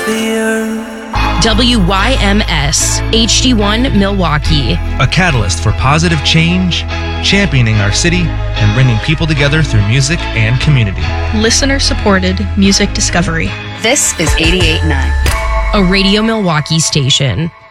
WYMS HD1 Milwaukee. A catalyst for positive change, championing our city, and bringing people together through music and community. Listener-supported music discovery. This is 88.9. A Radio Milwaukee station.